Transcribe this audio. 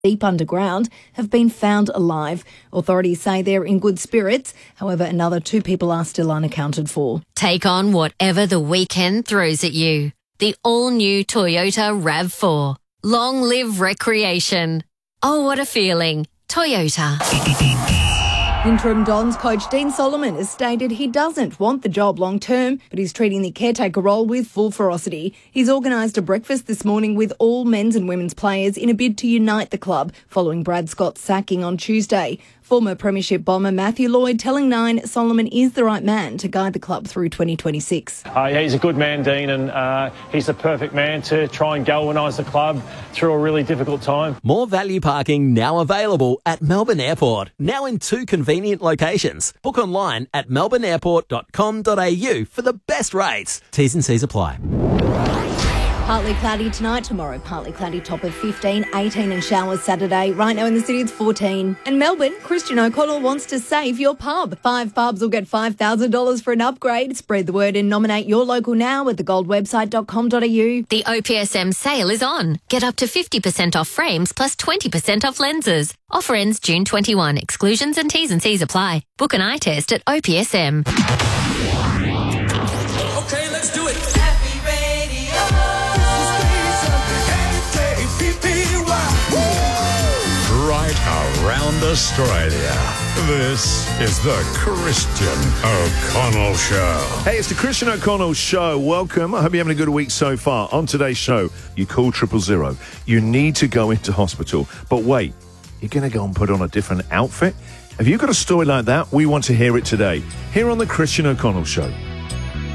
deep underground have been found alive. Authorities say they're in good spirits. However, another 2 people are still unaccounted for. Take on whatever the weekend throws at you. The all-new Toyota RAV4. Long live recreation. Oh, what a feeling. Toyota. Interim Dons coach Dean Solomon has stated he doesn't want the job long term, but he's treating the caretaker role with full ferocity. He's organised a breakfast this morning with all men's and women's players in a bid to unite the club following Brad Scott's sacking on Tuesday. Former Premiership bomber Matthew Lloyd telling Nine Solomon is the right man to guide the club through 2026. He's a good man, Dean, and he's the perfect man to try and galvanise the club through a really difficult time. More value parking now available at Melbourne Airport, now in 2 convenient locations. Book online at melbourneairport.com.au for the best rates. T's and C's apply. Partly cloudy tonight, tomorrow partly cloudy, top of 15, 18 and showers Saturday. Right now in the city it's 14. And Melbourne, Christian O'Connell wants to save your pub. 5 pubs will get $5,000 for an upgrade. Spread the word and nominate your local now at thegoldwebsite.com.au. The OPSM sale is on. Get up to 50% off frames plus 20% off lenses. Offer ends June 21. Exclusions and T's and C's apply. Book an eye test at OPSM. Okay, let's do it. Right around Australia. This is the Christian O'Connell Show. Hey, it's the Christian O'Connell Show. Welcome. I hope you're having a good week so far. On today's show, you call 000. You need to go into hospital. But wait, you're going to go and put on a different outfit? Have you got a story like that? We want to hear it today. Here on the Christian O'Connell Show.